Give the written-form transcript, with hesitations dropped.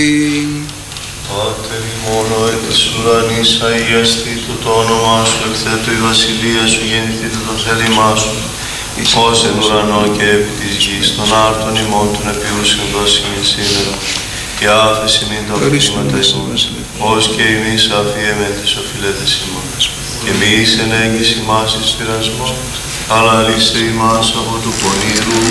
Πάτερ ημών εν της ουρανής, αγιαστήτω το όνομά σου, εκθέτω η βασιλεία σου, γεννηθήτω το θέλημά σου, ως εν ουρανό και επί της γης, των άρτων ημών των επιούσιων δώσιν σήμερα, και άφεσιν ειν τα οφείλματα ημών, ως και εμείς αφιέμεν τις οφειλέτες ημών. Και μη εις εν έγκυς ημάς εις πειρασμόν, αλλά λύσε ημάς από του πονηρού.